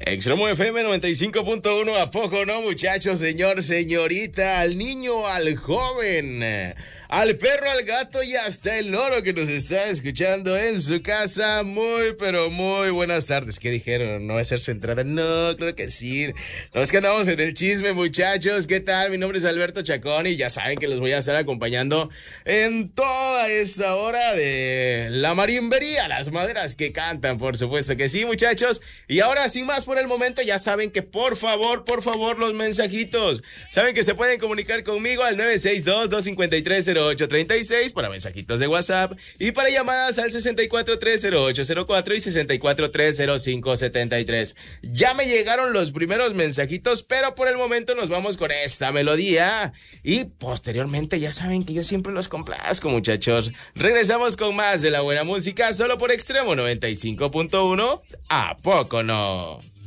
Extremo FM 95.1, ¿a poco no, muchachos? Señor, señorita, al niño, al joven, al perro, al gato y hasta el loro que nos está escuchando en su casa. Muy, pero muy buenas tardes. ¿Qué dijeron? ¿No va a ser su entrada? No, creo que sí. No, es que andamos en el chisme, muchachos. ¿Qué tal? Mi nombre es Alberto Chacón y ya saben que los voy a estar acompañando en toda esta hora de la marimbería, las maderas que cantan, por supuesto que sí, muchachos. Y ahora, sin más por el momento, ya saben que por favor, los mensajitos. Saben que se pueden comunicar conmigo al 962-253-0836 para mensajitos de WhatsApp y para llamadas al 64-30804 y 64-30573. Ya me llegaron los primeros mensajitos, pero por el momento nos vamos con esta melodía y posteriormente ya saben que yo siempre los complazco, muchachos. Regresamos con más de la buena música solo por Extremo 95.1. ¿A poco no?